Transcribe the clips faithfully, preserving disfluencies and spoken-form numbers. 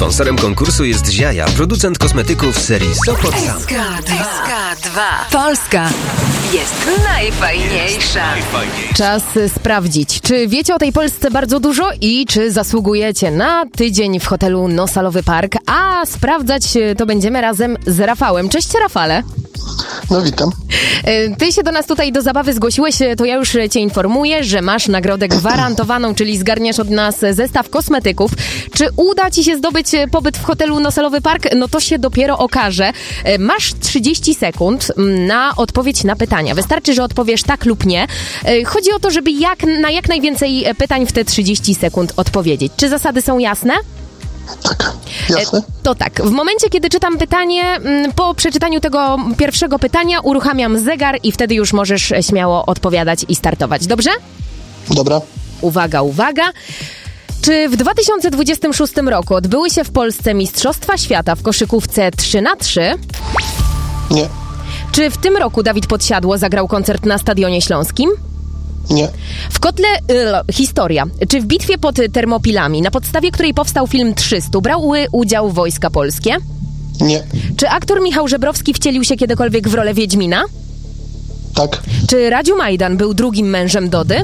Sponsorem konkursu jest Ziaja, producent kosmetyków serii Sopot Sam. S K dwa. Polska jest najfajniejsza. Czas sprawdzić, czy wiecie o tej Polsce bardzo dużo i czy zasługujecie na tydzień w hotelu Nosalowy Park. A sprawdzać to będziemy razem z Rafałem. Cześć, Rafale. No witam. Ty się do nas tutaj do zabawy zgłosiłeś, to ja już cię informuję, że masz nagrodę gwarantowaną, czyli zgarniesz od nas zestaw kosmetyków. Czy uda ci się zdobyć pobyt w hotelu Nosalowy Park? No to się dopiero okaże. Masz trzydzieści sekund na odpowiedź na pytania. Wystarczy, że odpowiesz tak lub nie. Chodzi o to, żeby jak, na jak najwięcej pytań w te trzydzieści sekund odpowiedzieć. Czy zasady są jasne? Tak, jasne. To tak, w momencie, kiedy czytam pytanie, po przeczytaniu tego pierwszego pytania uruchamiam zegar i wtedy już możesz śmiało odpowiadać i startować. Dobrze? Dobra. Uwaga, uwaga. Czy w dwa tysiące dwudziestym szóstym roku odbyły się w Polsce Mistrzostwa Świata w koszykówce trzy na trzy? Nie. Czy w tym roku Dawid Podsiadło zagrał koncert na Stadionie Śląskim? Nie. W kotle y, historia. Czy w bitwie pod Termopilami, na podstawie której powstał film trzysta, brały udział wojska polskie? Nie. Czy aktor Michał Żebrowski wcielił się kiedykolwiek w rolę Wiedźmina? Tak. Czy Radziu Majdan był drugim mężem Dody?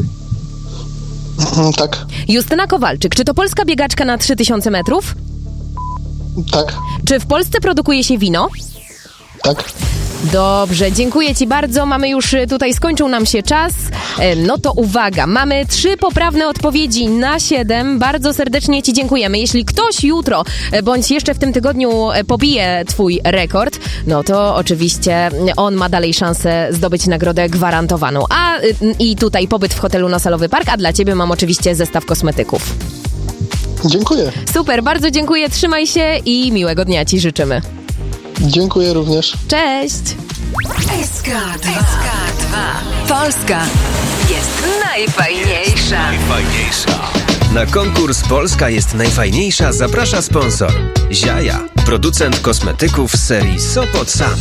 Mhm, tak. Justyna Kowalczyk. Czy to polska biegaczka na trzy tysiące metrów? Tak. Czy w Polsce produkuje się wino? Tak. Dobrze, dziękuję ci bardzo. Mamy już tutaj, skończył nam się czas. No to uwaga, mamy trzy poprawne odpowiedzi na siedem. Bardzo serdecznie ci dziękujemy. Jeśli ktoś jutro, bądź jeszcze w tym tygodniu pobije twój rekord, no to oczywiście on ma dalej szansę zdobyć nagrodę gwarantowaną. A i tutaj pobyt w hotelu Nosalowy Park, a dla ciebie mam oczywiście zestaw kosmetyków. Dziękuję. Super, bardzo dziękuję, trzymaj się i miłego dnia ci życzymy. Dziękuję również. Cześć! S K dwa. Polska jest najfajniejsza. Najfajniejsza. Na konkurs Polska jest najfajniejsza zaprasza sponsor Ziaja, producent kosmetyków serii Sopot Sam.